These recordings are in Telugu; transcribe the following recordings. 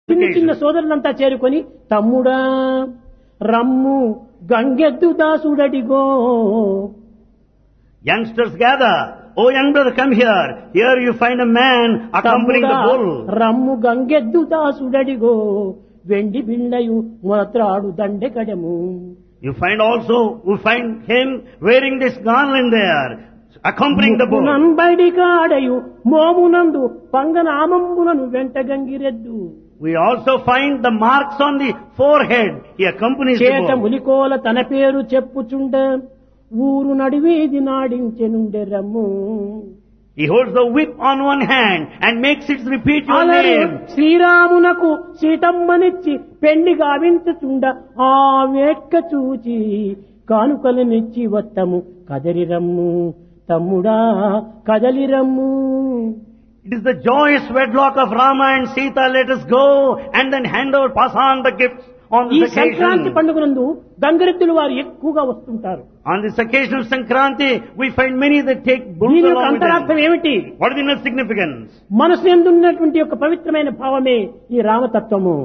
చిన్న చిన్న సోదరులంతా చేరుకొని తమ్ముడా రమ్ము గంగెద్దు దాసుడడిగో. Youngsters gather. Oh, young brother, come here. Here you find a man accompanying the bull. రమ్ము గంగెద్దు దాసుడడిగో వెండి బిళ్ళయు మొత్రాడు దండెకడము. You find him wearing this garland there, accompanying the bull. బయడికాడయు మోమునందు పంగనామంబులను వెంట గంగిరెద్దు. We also find the marks on the forehead. He accompanies the చేత bull. ములికోల తన పేరు చెప్పుచుండ ఊరు నడివీది నాడించెనుండె రమ్ము. He holds the whip on one hand and makes it repeat your అలాగే name. శ్రీరామునకు సీతమ్మనిచ్చి పెళ్లి గావించుచుండ ఆ వేట్క చూచి కానుకలనిచ్చి వత్తము కదలిరమ్ము తమ్ముడా కదలిరమ్ము. It is the joyous wedlock of Rama and Sita. Let us go and then pass on the gifts on ఈ this సంక్రాంతి occasion. పండుగనందు గంగరెద్దులు వారు ఎక్కువగా వస్తుంటారు. On this occasion of Sankranti, we find many that take bulls దీని యొక్క along with అంతరార్థం them. ఏమిటి? What is the inner significance? మనసు ఎందున్నటువంటి యొక్క పవిత్రమైన భావమే ఈ రామతత్వము.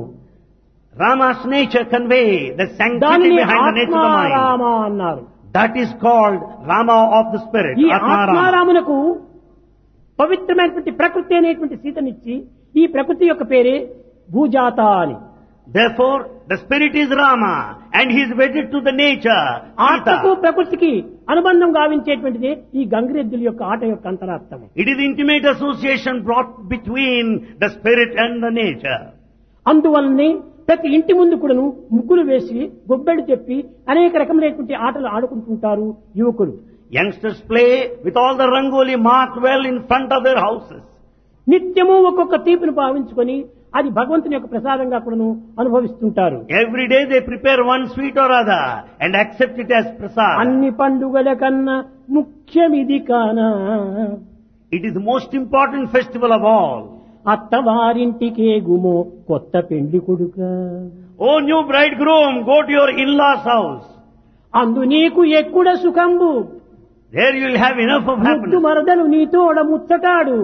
Rama's nature convey the sanctity దానిని behind the nature of the mind. ఆత్మారామ అన్నారు. That is called Rama of the spirit. ఈ Atmarama. ఆత్మారామునకు పవిత్రమైనటువంటి ప్రకృతి అనేటువంటి సీతనిచ్చి ఈ ప్రకృతి యొక్క పేరే భూజాత అని. Therefore, the spirit is Rama and he is wedded to the nature. ఆత్మకు Sita. ప్రకృతికి అనుబంధం గావించేటువంటిది ఈ గంగిరెద్దుల యొక్క ఆట యొక్క అంతరార్థం. It is intimate association brought between the spirit and the nature. అందువల్లనే ప్రతి ఇంటి ముందు కూడాను ముగ్గులు వేసి గొబ్బెడు చెప్పి అనేక రకమైనటువంటి ఆటలు ఆడుకుంటుంటారు యువకులు. Youngsters play with all the rangoli marked well in front of their houses. నిత్యము ఒక్కొక్క తీపిని భావించుకొని అది భగవంతుని యొక్క ప్రసాదంగా కూడాను అనుభవిస్తుంటారు. Every day they prepare one sweet or other and accept it as prasad. అన్ని పండుగల కన్నా ముఖ్యమిది కానా It is the most important festival of all. అత్తవారింటికే గుమో కొత్త పెండ్లి కొడుక. Oh, new bridegroom, go to your in-laws' house. అందు నీకు ఎక్కుడ సుఖంబు There you will have enough of ముద్దు happiness. మరదలు నీతోడ ముచ్చటాడు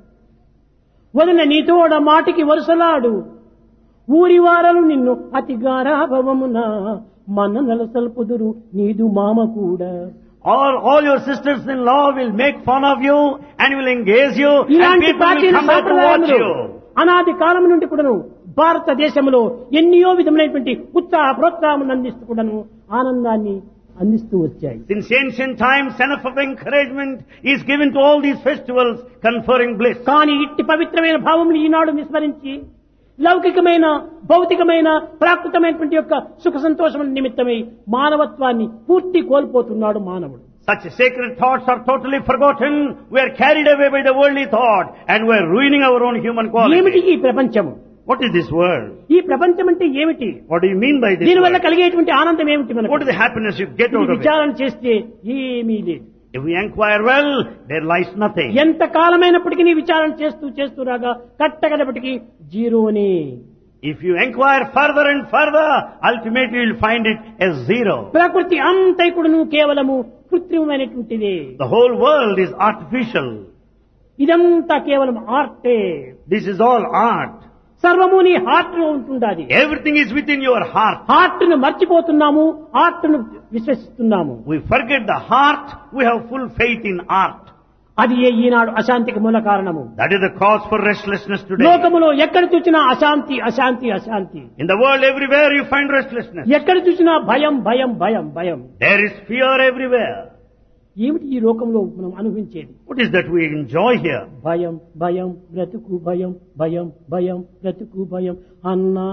వదిన నీతోడ మాటికి వరుసలాడు ఊరివారలు నిన్ను అతి గారాభవమున మన నలసల్పుదురు నీదు మామ కూడా. All your sisters-in-law will make fun of you and will engage you and ఇలాంటి people will ప్రాచీన come back to watch సాంప్రదాయములు you. అనాది కాలం నుండి కూడాను భారతదేశంలో ఎన్నో విధమైనటువంటి ఉత్సాహ ప్రోత్సాహం అందిస్తూ కూడాను ఆనందాన్ని అందిస్తూ వచ్చాయి. Since ancient times, enough of encouragement is given to all these festivals, conferring bliss. కానీ ఇట్టి పవిత్రమైన భావములు ఈనాడు విస్మరించి లౌకికమైన భౌతికమైన ప్రాకృతమైనటువంటి యొక్క సుఖ సంతోషముల నిమిత్తమై మానవత్వాన్ని పూర్తి కోల్పోతున్నాడు మానవుడు. Such sacred thoughts are totally forgotten. We are carried away by the worldly thought and we are ruining our own human ఏమిటి quality. ఈ ప్రపంచము? What is this world? ఈ ప్రపంచం అంటే ఏమిటి? What do you mean by this దీనివల్ల world? కలిగేటువంటి ఆనందం ఏమిటి మనకు? What is the happiness you get out of it? విచారణ చేస్తే ఏమీ లేదు. If we inquire well, there lies nothing. ఎంత కాలమైనప్పటికీ విచారణ చేస్తూ రాగా కట్టగడపటికి జీరోని. If you inquire further and further, ultimately you will find it as zero. ప్రకృతి అంతైకుడును కేవలము కృత్రిమమైనటువంటిది. The whole world is artificial. ఇదంతా కేవలం ఆర్టే. This is all art. సర్వము నీ హార్ట్ లో ఉంటుండాది. Everything is within your heart. Heart ను మర్చిపోతున్నాము, ఆర్ట్ ను విశ్వసిస్తున్నాము. We forget the heart, we have full faith in art. అది ఈనాడు అశాంతికి మూల కారణము. That is the cause for restlessness today. లోకములో ఎక్కడ చూసినా అశాంతి అశాంతి అశాంతి. In the world everywhere you find restlessness. ఎక్కడ చూసినా భయం భయం భయం భయం. There is fear everywhere. ఏమిటి ఈ లోకంలో మనం అనుభవించేది? What is that we enjoy here? భయం భయం బ్రతుకు భయం భయం భయం బ్రతుకు భయం అన్నా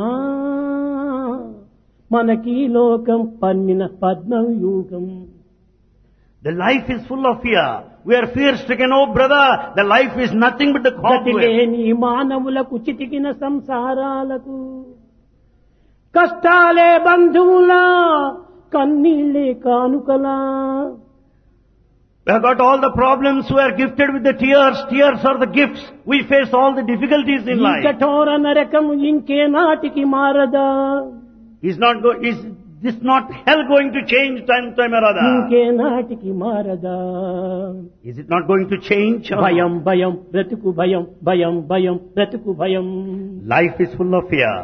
మనకి లోకం పన్నిన పద్మం యుగం. The life is full of fear. We are fear-stricken. Oh brother, the life is nothing but the cobweb. గతిలేని మానవులకు చితికిన సంసారాలకు కష్టాలే బంధువులా కన్నీళ్ళే కానుకలా. We have got all the problems. We are gifted with the tears. Tears are the gifts. We face all the difficulties in ఈ life. కఠోర నరకం ఇంకే నాటికి మారదా? Is this not hell going to change time or other? ఇంకే నాటికి మారదా? Is it not going to change? భయం భయం బ్రతుకు భయం భయం భయం బ్రతుకు భయం. Life is full of fear.